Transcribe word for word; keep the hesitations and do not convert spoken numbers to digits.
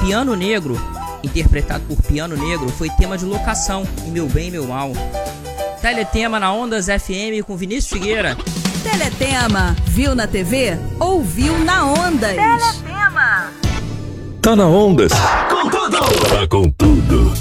Piano Negro, interpretado por Piano Negro, foi tema de locação em Meu Bem, Meu Mal. Teletema na Ondas F M com Vinícius Figueira. Teletema, viu na T V? Ouviu na Ondas. Teletema. Tá na Ondas. Com tudo. Tá com tudo.